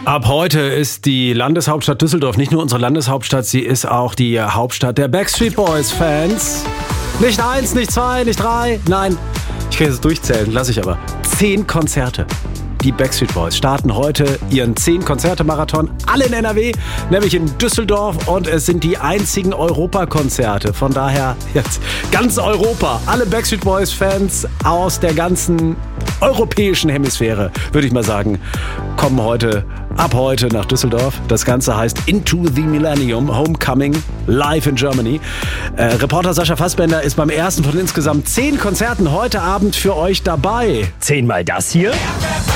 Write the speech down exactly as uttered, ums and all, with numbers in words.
Ab heute ist die Landeshauptstadt Düsseldorf nicht nur unsere Landeshauptstadt, sie ist auch die Hauptstadt der Backstreet Boys-Fans. Nicht eins, nicht zwei, nicht drei, nein, ich kann es durchzählen, lasse ich aber. Zehn Konzerte. Die Backstreet Boys starten heute ihren zehn-Konzerte-Marathon, alle in N R W, nämlich in Düsseldorf, und es sind die einzigen Europakonzerte. Von daher jetzt ganz Europa, alle Backstreet Boys-Fans aus der ganzen europäischen Hemisphäre, würde ich mal sagen, kommen heute, ab heute nach Düsseldorf. Das Ganze heißt Into the Millennium Homecoming live in Germany. Äh, Reporter Sascha Fassbender ist beim ersten von insgesamt zehn Konzerten heute Abend für euch dabei. Zehnmal das hier.